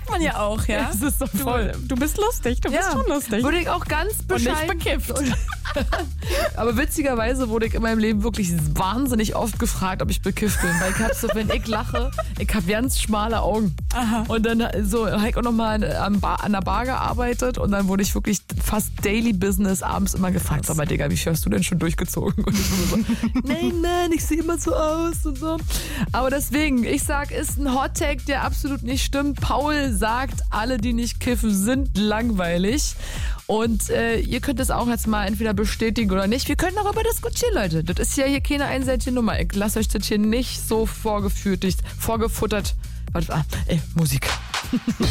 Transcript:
merkt man ja auch, ja. Das ist doch voll. Du bist lustig, du bist schon lustig. Wurde ich auch ganz bescheiden. Und nicht bekifft. Aber witzigerweise wurde ich in meinem Leben wirklich wahnsinnig oft gefragt, ob ich bekifft bin. Weil ich hab so, wenn ich lache, ich habe ganz schmale Augen. Aha. Und dann so, habe ich auch nochmal an der Bar gearbeitet und dann wurde ich wirklich fast Daily Business abends immer gefragt, sag mal, Digga, wie viel hast du denn schon durchgezogen? Und ich so, nein, Mann, ich sehe immer so aus und so. Aber deswegen, ich sag, ist ein Hot Take, der absolut nicht stimmt. Paul sagt, alle, die nicht kiffen, sind langweilig. Und ihr könnt es auch jetzt mal entweder bestätigen oder nicht. Wir können darüber diskutieren, Leute. Das ist ja hier keine einseitige Nummer. Ich lasse euch das hier nicht so vorgefuttert. Musik.